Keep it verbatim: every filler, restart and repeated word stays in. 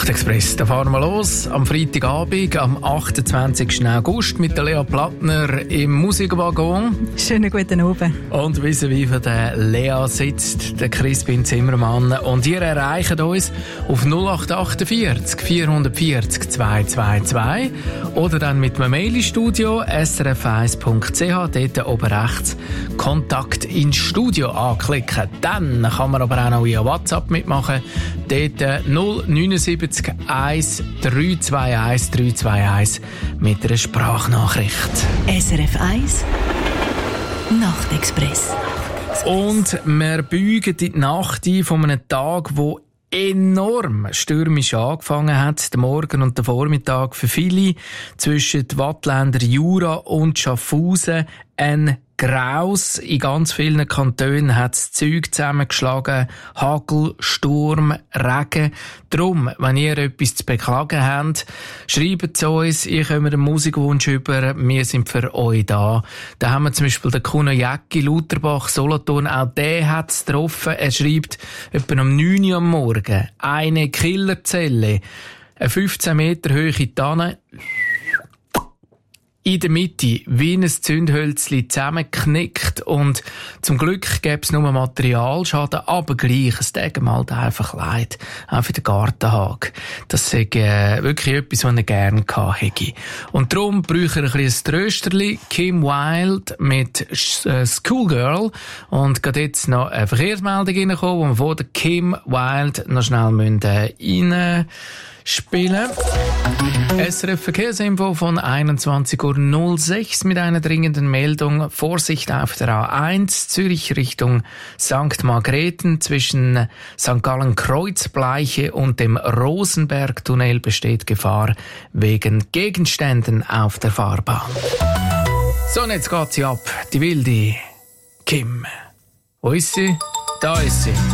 Nachtexpress, da fahren wir los am Freitagabend, am achtundzwanzigsten August mit der Lea Plattner im Musikwaggon. Schönen guten Abend. Und vis-à-vis von der Lea sitzt der Crispin Zimmermann. Und ihr erreicht uns auf null acht acht vier vier vier null zwei zwei zwei oder dann mit einem Mail ins Studio s r f eins punkt c h, dort oben rechts Kontakt ins Studio anklicken. Dann kann man aber auch noch via WhatsApp mitmachen. Dort null neun sieben eins drei zwei eins drei zwei eins mit einer Sprachnachricht. S R F eins Nachtexpress. Und wir beugen in die Nacht ein von einem Tag, wo enorm stürmisch angefangen hat. Der Morgen und der Vormittag für viele zwischen Wattländer Jura und Schaffhausen ein Graus. In ganz vielen Kantonen hat das Zeug zusammengeschlagen. Hagel, Sturm, Regen. Drum, wenn ihr etwas zu beklagen habt, schreibt zu uns. Ihr kommt einen Musikwunsch über. Wir sind für euch da. Da haben wir zum Beispiel den Kuno Jäcki, Lutherbach, Solothurn. Auch der hat es getroffen. Er schreibt etwa um neun Uhr am Morgen. Eine Killerzelle. Eine fünfzehn Meter hohe Tanne. In der Mitte, wie ein Zündhölzli zusammengeknickt. Und zum Glück gäbe es nur Materialschaden, aber gleich, es tut ihm halt einfach leid. Auch für den Gartenhag. Das ist äh, wirklich etwas, was er gerne gehabt hätte. Und darum brauche er ein bisschen ein Trösterli. Kim Wilde mit äh, Schoolgirl. Und gerade jetzt noch eine Verkehrsmeldung reingekommen, wo wir vor der Kim Wilde noch schnell müssen, äh, rein spielen. S R F Verkehrsinfo von einundzwanzig Uhr null sechs mit einer dringenden Meldung. Vorsicht auf der A eins, Zürich Richtung Sankt Margrethen. Zwischen Sankt Gallen Kreuzbleiche und dem Rosenbergtunnel besteht Gefahr wegen Gegenständen auf der Fahrbahn. So, und jetzt geht sie ab. Die wilde Kim. Wo ist sie? Da ist sie.